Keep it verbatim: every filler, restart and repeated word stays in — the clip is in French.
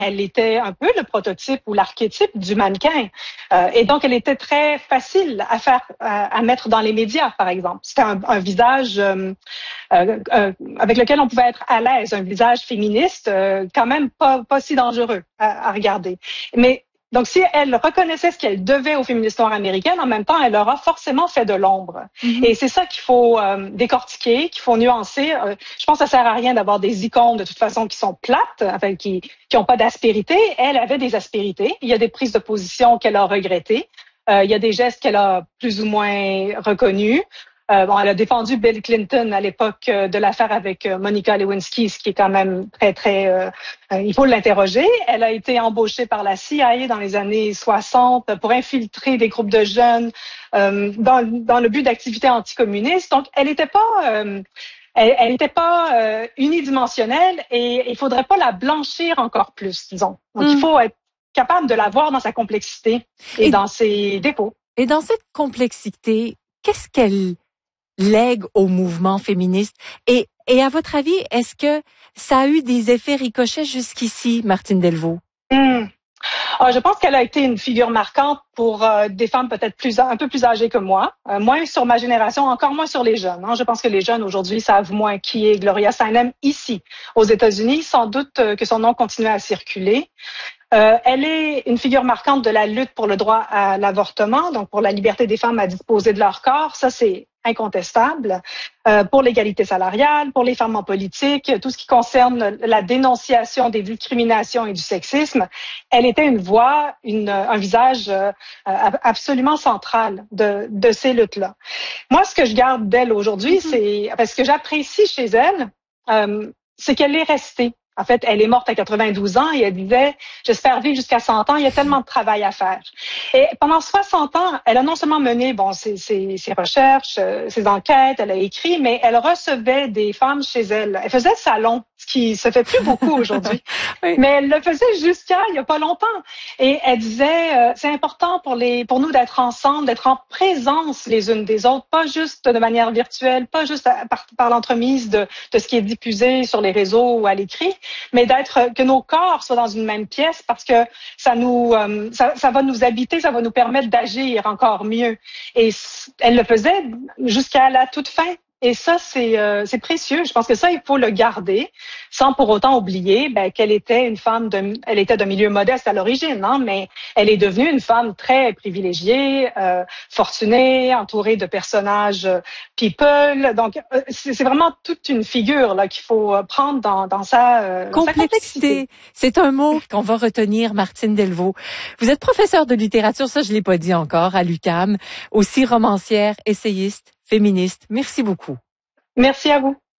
elle était un peu le prototype ou l'archétype du mannequin. Euh, et donc, elle était très facile à faire, à, à mettre dans les médias, par exemple. C'était un, un visage euh, euh, euh, avec lequel on pouvait être à l'aise, un visage féministe, euh, quand même pas, pas si dangereux à, à regarder. Mais donc, si elle reconnaissait ce qu'elle devait aux féministes noires américaines, en même temps, elle leur a forcément fait de l'ombre. Mm-hmm. Et c'est ça qu'il faut euh, décortiquer, qu'il faut nuancer. Euh, je pense que ça sert à rien d'avoir des icônes, de toute façon, qui sont plates, enfin, qui qui ont pas d'aspérité. Elle avait des aspérités. Il y a des prises de position qu'elle a regrettées. Euh, il y a des gestes qu'elle a plus ou moins reconnus. Euh, bon, elle a défendu Bill Clinton à l'époque euh, de l'affaire avec euh, Monica Lewinsky, ce qui est quand même très, très... Euh, euh, il faut l'interroger. Elle a été embauchée par la C I A dans les années soixante pour infiltrer des groupes de jeunes euh, dans, dans le but d'activités anticommunistes. Donc, elle n'était pas... Euh, elle n'était pas euh, unidimensionnelle et il faudrait pas la blanchir encore plus, disons. Donc, mm. il faut être capable de la voir dans sa complexité et, et dans ses défauts. Et dans cette complexité, qu'est-ce qu'elle lègue au mouvement féministe? Et, et à votre avis, est-ce que ça a eu des effets ricochets jusqu'ici, Martine Delvaux? Mmh. Ah, je pense qu'elle a été une figure marquante pour euh, des femmes peut-être plus un peu plus âgées que moi, euh, moins sur ma génération, encore moins sur les jeunes. Hein. Je pense que les jeunes aujourd'hui savent moins qui est Gloria Steinem ici, aux États-Unis. Sans doute euh, que son nom continue à circuler. Euh, elle est une figure marquante de la lutte pour le droit à l'avortement, donc pour la liberté des femmes à disposer de leur corps. Ça, c'est incontestable. Euh, pour l'égalité salariale, pour les femmes en politique, tout ce qui concerne la dénonciation des discriminations et du sexisme, elle était une voix, une, un visage euh, absolument central de, de ces luttes-là. Moi, ce que je garde d'elle aujourd'hui, mm-hmm. c'est parce que j'apprécie chez elle, euh, c'est qu'elle est restée. En fait, elle est morte à quatre-vingt-douze ans et elle disait « J'espère vivre jusqu'à cent ans, il y a tellement de travail à faire. » Et pendant soixante ans, elle a non seulement mené bon ses, ses, ses recherches, ses enquêtes, elle a écrit, mais elle recevait des femmes chez elle. Elle faisait le salon, ce qui se fait plus beaucoup aujourd'hui. Oui. Mais elle le faisait jusqu'à il y a pas longtemps. Et elle disait euh, « C'est important pour les pour nous d'être ensemble, d'être en présence les unes des autres, pas juste de manière virtuelle, pas juste à, par, par l'entremise de, de ce qui est diffusé sur les réseaux ou à l'écrit, mais d'être que nos corps soient dans une même pièce parce que ça nous euh, ça, ça va nous habiter, ça va nous permettre d'agir encore mieux. Et elle le faisait jusqu'à la toute fin. Et ça, c'est euh, c'est précieux. Je pense que ça, il faut le garder, sans pour autant oublier ben, qu'elle était une femme de, elle était d'un milieu modeste à l'origine, hein, mais elle est devenue une femme très privilégiée, euh, fortunée, entourée de personnages euh, people. Donc, euh, c'est, c'est vraiment toute une figure là qu'il faut prendre dans, dans sa, euh, complexité. sa complexité. C'est un mot qu'on va retenir, Martine Delvaux. Vous êtes professeure de littérature, ça je l'ai pas dit encore, à l'U Q A M, aussi romancière, essayiste, féministe. Merci beaucoup. Merci à vous.